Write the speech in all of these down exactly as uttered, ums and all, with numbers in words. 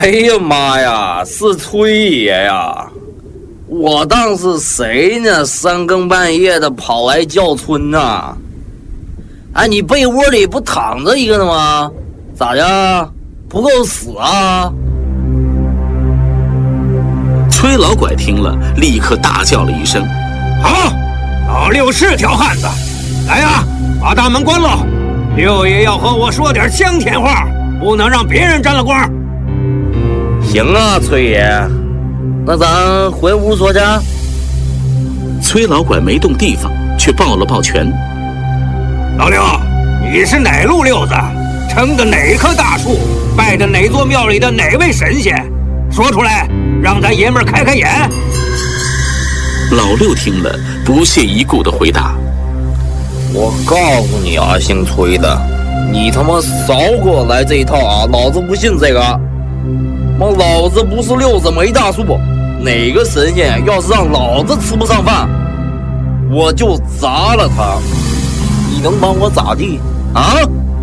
哎呀妈呀，是崔爷呀！我当是谁呢？三更半夜的跑来叫春呐！哎，你被窝里不躺着一个呢吗？咋的？不够死啊？ 崔老拐听了，立刻大叫了一声：“ 好，老六是条汉子！来呀，把大门关了！六爷要和我说点香甜话，不能让别人沾了光。” 行啊，崔爷，那咱回屋说去。 崔老拐没动地方，却抱了抱拳：“ 老六，你是哪路六子？撑的哪棵大树？拜的哪座庙里的哪位神仙？说出来，让咱爷们儿开开眼。” 老六听了，不屑一顾地回答：“ 我告诉你啊，姓崔的，你他妈少给我来这一套啊！老子不信这个。妈，老子不是六子没大树，哪个神仙要是让老子吃不上饭，我就砸了他。你能帮我咋地啊？”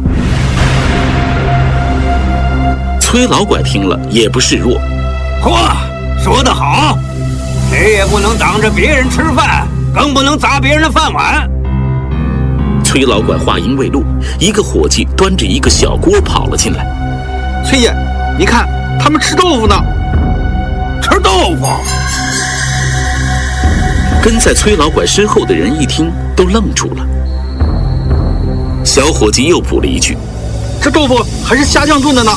崔老拐听了也不示弱：“ 嚯，说得好！谁也不能挡着别人吃饭，更不能砸别人的饭碗。” 崔老拐话音未落，一个伙计端着一个小锅跑了进来。 “崔爷，你看，他们吃豆腐呢。”“ 吃豆腐？” 跟在崔老拐身后的人一听，都愣住了。小伙计又补了一句：“ 这豆腐还是虾酱炖的呢。”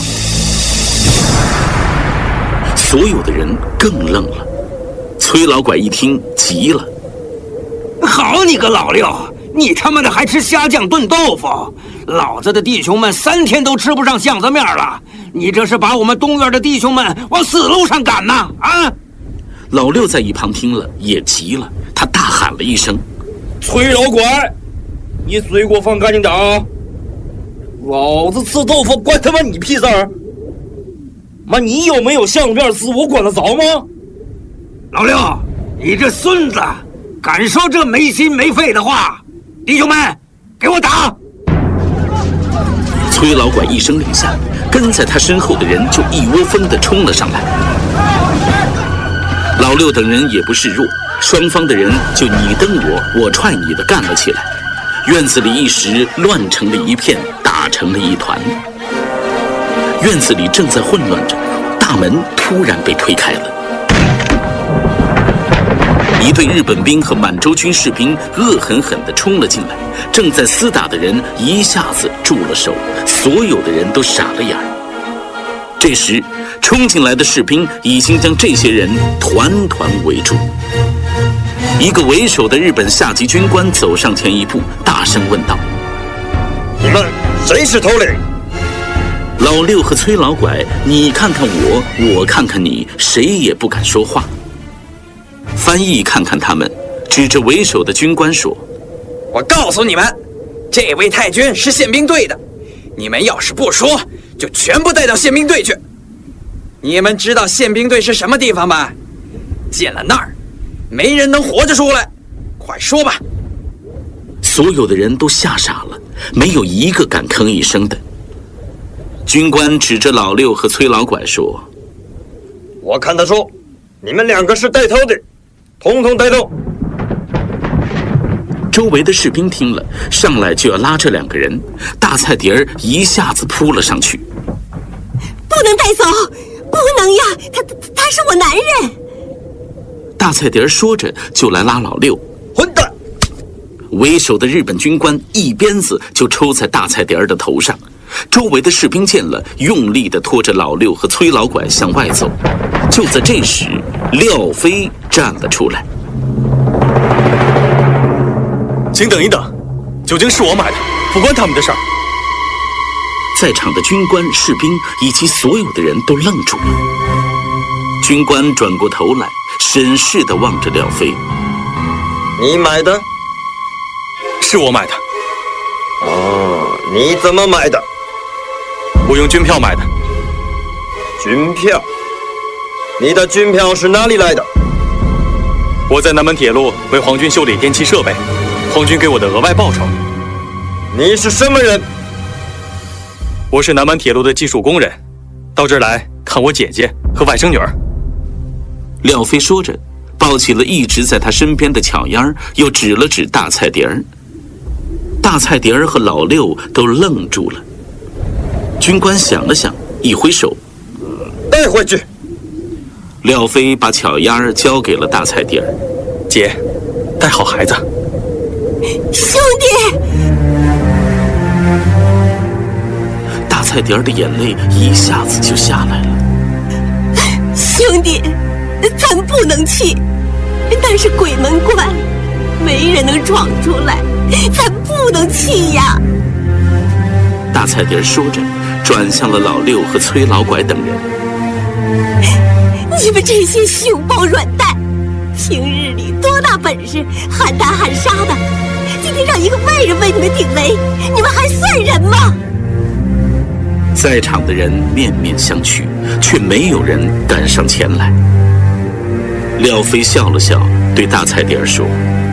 所有的人更愣了。崔老拐一听急了：“ 好你个老六，你他妈的还吃虾酱炖豆腐！老子的弟兄们三天都吃不上巷子面了，你这是把我们东院的弟兄们往死路上赶呐！啊！” 老六在一旁听了也急了，他大喊了一声：“ 崔老拐，你水果放干净点啊！老子吃豆腐关他妈你屁事儿！妈，你有没有巷子面吃，我管得着吗？”“ 老六，你这孙子，敢说这没心没肺的话！弟兄们，给我打！” 崔老拐一声令下，跟在他身后的人就一窝蜂地冲了上来。老六等人也不示弱，双方的人就你蹬我，我踹你的干了起来。院子里一时乱成了一片，打成了一团。院子里正在混乱着，大门突然被推开了。一队日本兵和满洲军士兵恶狠狠地冲了进来，正在厮打的人一下子住了手，所有的人都傻了眼儿。这时，冲进来的士兵已经将这些人团团围住。一个为首的日本下级军官走上前一步，大声问道：“ 你们谁是头领？” 老六和崔老拐，你看看我，我看看你，谁也不敢说话。翻译看看他们，指着为首的军官说：“ 我告诉你们，这位太君是宪兵队的，你们要是不说，就全部带到宪兵队去。你们知道宪兵队是什么地方吧？进了那儿，没人能活着出来。快说吧！” 所有的人都吓傻了，没有一个敢吭一声的。军官指着老六和崔老拐说：“ 我看他说，你们两个是带头的，统统带动。” 周围的士兵听了，上来就要拉这两个人，大菜碟儿一下子扑了上去。 “不能带走，不能呀！他他是我男人。” 大菜碟儿说着就来拉老六。 “混蛋！” 为首的日本军官一鞭子就抽在大菜碟儿的头上。周围的士兵见了，用力地拖着老六和崔老拐向外走。就在这时，廖飞站了出来。 “请等一等，酒精是我买的，不关他们的事儿。” 在场的军官、士兵以及所有的人都愣住了。军官转过头来，审视地望着廖飞：“ 你买的？”“ 是我买的。”“ 哦，你怎么买的？”“ 我用军票买的。”“ 军票？你的军票是哪里来的？”“ 我在南门铁路为皇军修理电气设备，皇军给我的额外报酬。”“ 你是什么人？”“ 我是南满铁路的技术工人，到这儿来看我姐姐和外甥女儿。 廖飞说着，抱起了一直在他身边的巧烟儿，又指了指大菜碟儿。大菜碟儿和老六都愣住了。军官想了想，一挥手， 带回去。 廖飞把巧烟儿交给了大菜碟儿。 姐，带好孩子。 兄弟！ 大菜碟儿的眼泪一下子就下来了。 兄弟，咱不能去，那是鬼门关，没人能闯出来，咱不能去呀！ 大菜碟儿说着，转向了老六和崔老拐等人。 你们这些熊抱软蛋，平日里多大本事，喊打喊杀的，今天让一个外人为你们顶围，你们还算人吗？ 在场的人面面相觑，却没有人敢上前来。廖飞笑了笑，对大菜碟儿说：“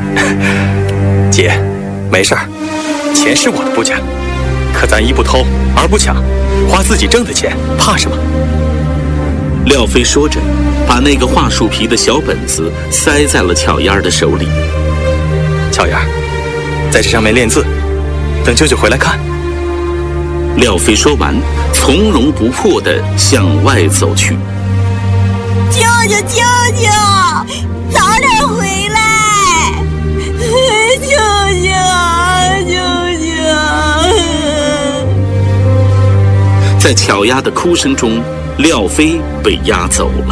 姐，没事儿，钱是我的不假，可咱一不偷，二不抢，花自己挣的钱，怕什么？” 廖飞说着，把那个画树皮的小本子塞在了巧烟儿的手里。 巧烟儿，在这上面练字，等舅舅回来看。 廖飞说完，从容不迫地向外走去。 舅舅，舅舅，早点回来！舅舅，舅舅。 在巧丫的哭声中，廖飞被押走了。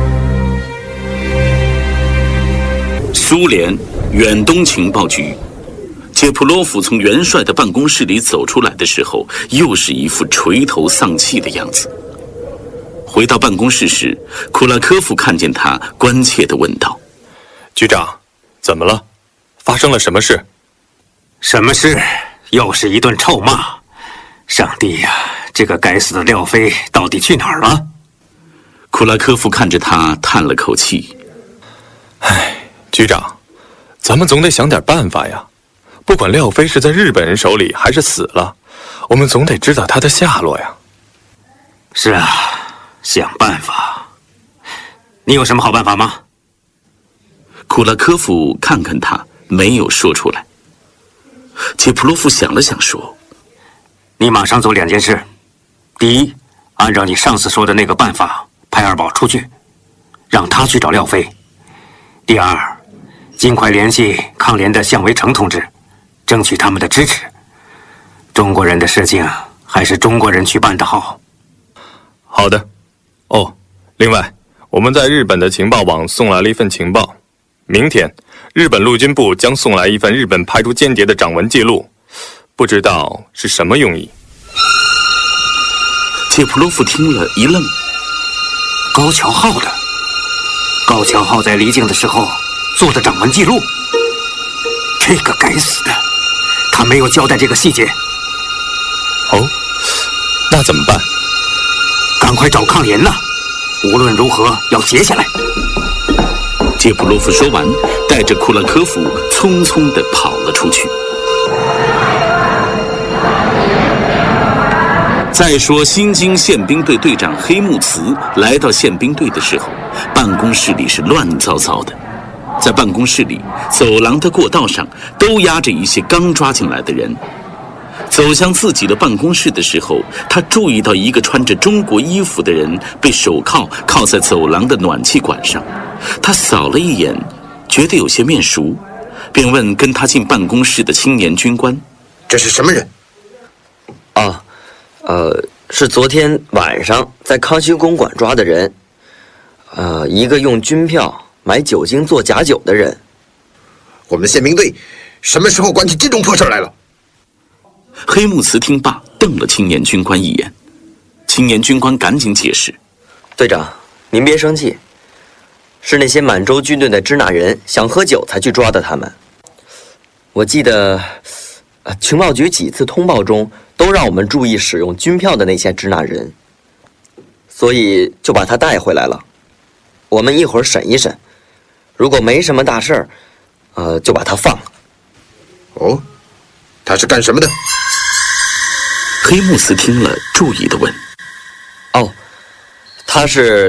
苏联远东情报局。杰普洛夫从元帅的办公室里走出来的时候，又是一副垂头丧气的样子。回到办公室时，库拉科夫看见他，关切地问道：“ 局长，怎么了？发生了什么事？”“ 什么事？又是一顿臭骂！上帝呀，这个该死的廖飞到底去哪儿了？” 库拉科夫看着他，叹了口气：“ 唉，局长，咱们总得想点办法呀。不管廖飞是在日本人手里还是死了，我们总得知道他的下落呀。”“ 是啊，想办法。你有什么好办法吗？” 库拉科夫看看他，没有说出来。杰普洛夫想了想说：“ 你马上做两件事。第一，按照你上次说的那个办法，派二宝出去，让他去找廖飞。第二，尽快联系抗联的向维成同志，争取他们的支持。中国人的事情还是中国人去办得好。”“ 好的。哦，另外，我们在日本的情报网送来了一份情报。明天，日本陆军部将送来一份日本派出间谍的掌纹记录，不知道是什么用意。” 杰普洛夫听了一愣：“ 高桥浩的？高桥浩在离境的时候做的掌纹记录？这个该死的，他没有交代这个细节。”“ 哦，那怎么办？”“ 赶快找抗联呐！无论如何要截下来。” 杰普洛夫说完，带着库拉科夫匆匆地跑了出去。再说，新京宪兵队队长黑木慈来到宪兵队的时候，办公室里是乱糟糟的。在办公室里，走廊的过道上都压着一些刚抓进来的人。走向自己的办公室的时候，他注意到一个穿着中国衣服的人被手铐铐在走廊的暖气管上。他扫了一眼，觉得有些面熟，便问跟他进办公室的青年军官：“ 这是什么人？”“ 啊，呃，是昨天晚上在康熙公馆抓的人，呃，一个用军票买酒精做假酒的人。”“ 我们宪兵队什么时候管起这种破事来了？” 黑木慈听罢，瞪了青年军官一眼。青年军官赶紧解释：“ 队长，您别生气，是那些满洲军队的支那人想喝酒才去抓的他们。我记得，呃，情报局几次通报中都让我们注意使用军票的那些支那人，所以就把他带回来了。我们一会儿审一审，如果没什么大事儿，呃，就把他放了。”“ 哦，他是干什么的？” 黑木慈听了，注意地问：“ 哦， 他是